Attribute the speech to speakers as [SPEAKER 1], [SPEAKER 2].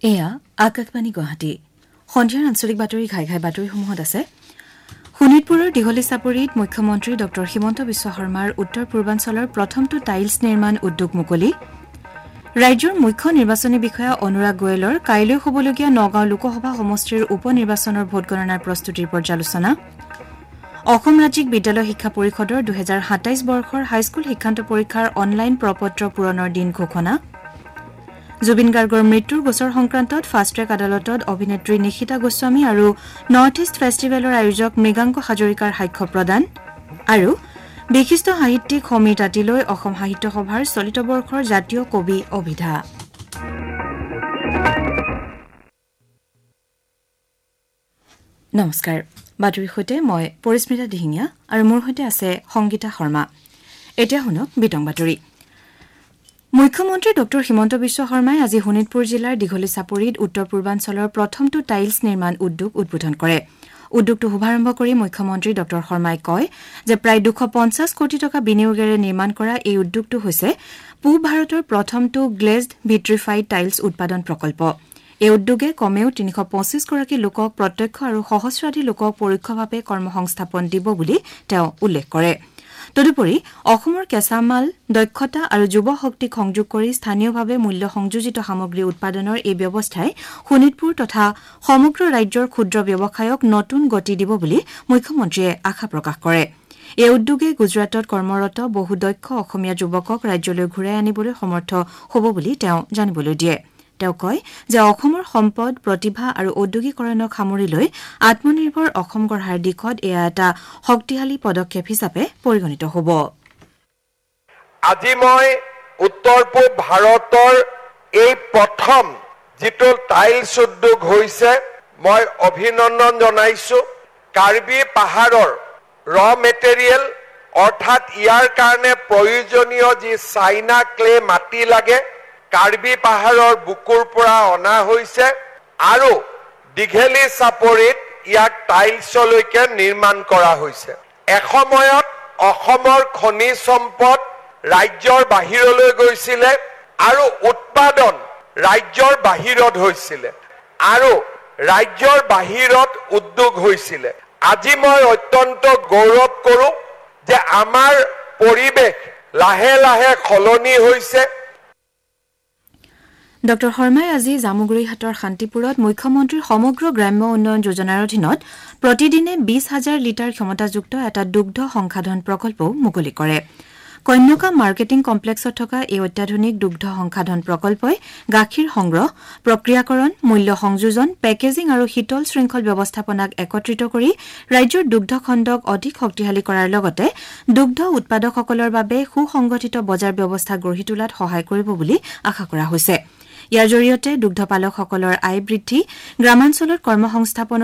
[SPEAKER 1] এয়া আকাশবাণী গুৱাহাটী সন্ধিয়াৰ আঞ্চলিক বাতৰি ঘাই ঘাই বাতৰিসমূহত আছে। শোণিতপুৰৰ দীঘলী চাপৰিত মুখ্যমন্ত্ৰী ড হিমন্ত বিশ্ব শৰ্মাৰ উত্তৰ পূৰ্বাঞ্চলৰ প্ৰথমটো টাইলছ নিৰ্মাণ উদ্যোগ মুকলি। ৰাজ্যৰ মুখ্য নিৰ্বাচনী বিষয়া অনুৰাগ গোৱেলৰ কাইলৈ হ'বলগীয়া নগাঁও লোকসভা সমষ্টিৰ উপ নিৰ্বাচনৰ ভোটগণনাৰ প্ৰস্তুতিৰ পৰ্যালোচনা। অসম ৰাজ্যিক বিদ্যালয় শিক্ষা পৰিষদৰ 2027 বৰ্ষৰ হাইস্কুল শিক্ষান্ত পৰীক্ষাৰ অনলাইন প্ৰপত্ৰ পূৰণৰ দিন ঘোষণা। জুবিন গাৰ্গৰ মৃত্যুৰ গোচৰ সংক্ৰান্তত ফাষ্ট ট্ৰেক আদালতত অভিনেত্ৰী নিশিতা গোস্বামী আৰু নৰ্থ ইষ্ট ফেষ্টিভেলৰ আয়োজক মৃগাংক হাজৰিকাৰ সাক্ষ্য প্ৰদান আৰু বিশিষ্ট সাহিত্যিক সমীৰ তাঁতীলৈ অসম সাহিত্য সভাৰ চলিত বৰ্ষৰ জাতীয় কবি অভিধা। নমস্কাৰ, বাতৰিৰ সৈতে মই পৰিস্মিতা দিহিঙীয়া আৰু মোৰ সৈতে আছে সংগীতা শৰ্মা। এতিয়া শুনক বিতং বাতৰি। মুখ্যমন্ত্ৰী ড হিমন্ত বিশ্ব শৰ্মাই আজি শোণিতপুৰ জিলাৰ দীঘলী চাপৰিত উত্তৰ পূৰ্বাঞ্চলৰ প্ৰথমটো টাইলছ নিৰ্মাণ উদ্যোগ উদ্বোধন কৰে। উদ্যোগটো শুভাৰম্ভ কৰি মুখ্যমন্ত্ৰী ড শৰ্মাই কয় যে প্ৰায় 250 কোটি টকা বিনিয়োগেৰে নিৰ্মাণ কৰা এই উদ্যোগটো হৈছে পূব ভাৰতৰ প্ৰথমটো গ্লেজড ভিট্ৰিফাইড টাইলছ উৎপাদন প্ৰকল্প। এই উদ্যোগে কমেও 325 গৰাকী লোকক প্ৰত্যক্ষ আৰু সহস্ৰাধিক লোকক পৰোক্ষভাৱে কৰ্মসংস্থাপন দিব বুলি তেওঁ উল্লেখ কৰে। তদুপৰি অসমৰ কেঁচামাল দক্ষতা আৰু যুৱ শক্তিক সংযোগ কৰি স্থানীয়ভাৱে মূল্য সংযোজিত সামগ্ৰী উৎপাদনৰ এই ব্যৱস্থাই শোণিতপুৰ তথা সমগ্ৰ ৰাজ্যৰ ক্ষুদ্ৰ ব্যৱসায়ক নতুন গতি দিব বুলি মুখ্যমন্ত্ৰীয়ে আশা প্ৰকাশ কৰে। এই উদ্যোগে গুজৰাটত কৰ্মৰত বহু দক্ষ অসমীয়া যুৱকক ৰাজ্যলৈ ঘূৰাই আনিবলৈ সমৰ্থ হ'ব বুলি তেওঁ জানিবলৈ দিয়ে। তেওঁ কয় যে অসমৰ সম্পদ, প্ৰতিভা আৰু ঔদ্যোগিকৰণক সামৰি লৈ আত্মনিৰ্ভৰ অসম গঢ়াৰ দিশত এয়া এটা শক্তিশালী পদক্ষেপ হিচাপে পৰিগণিত হ'ব।
[SPEAKER 2] আজি মই উত্তৰ পূব ভাৰতৰ এই প্ৰথম যিটো টাইলছ উদ্যোগ হৈছে মই অভিনন্দন জনাইছো। কাৰ্বি পাহাৰৰ ৰ মেটেৰিয়েল অৰ্থাৎ ইয়াৰ কাৰণে প্ৰয়োজনীয় যি চাইনা ক্লে মাটি লাগে কাৰ্বি পাহাৰৰ বুকুৰ পৰা অনা হৈছে আৰু দীঘলী চাপৰিত ইয়াক টাইলছলৈকে নিৰ্মাণ কৰা হৈছে। এসময়ত অসমৰ খনিজ সম্পদ ৰাজ্যৰ বাহিৰলৈ গৈছিলে আৰু উৎপাদন ৰাজ্যৰ বাহিৰত হৈছিলে আৰু ৰাজ্যৰ বাহিৰত উদ্যোগ হৈছিলে। আজি মই অত্যন্ত গৌৰৱ কৰোঁ যে আমাৰ পৰিৱেশ লাহে লাহে সলনি হৈছে।
[SPEAKER 1] ড শৰ্মাই আজি জামুগুৰিহাটৰ শান্তিপুৰত মুখ্যমন্ত্ৰীৰ সমগ্ৰ গ্ৰাম্য উন্নয়ন যোজনাৰ অধীনত প্ৰতিদিনে 20,000 লিটাৰ ক্ষমতাযুক্ত এটা দুগ্ধ সংসাধন প্ৰকল্পও মুকলি কৰে। কন্যকা মাৰ্কেটিং কমপ্লেক্সত থকা এই অত্যাধুনিক দুগ্ধ সংসাধন প্ৰকল্পই গাখীৰ সংগ্ৰহ, প্ৰক্ৰিয়াকৰণ, মূল্য সংযোজন, পেকেজিং আৰু শীতল শৃংখল ব্যৱস্থাপনাক একত্ৰিত কৰি ৰাজ্যৰ দুগ্ধ খণ্ডক অধিক শক্তিশালী কৰাৰ লগতে দুগ্ধ উৎপাদকসকলৰ বাবে সুসংগঠিত বজাৰ ব্যৱস্থা গঢ়ি তোলাত সহায় কৰিব বুলি আশা কৰা হৈছে। ইয়াৰ জৰিয়তে দুগ্ধপালকসকলৰ আয় বৃদ্ধি, গ্ৰামাঞ্চলত কৰ্মসংস্থাপনৰ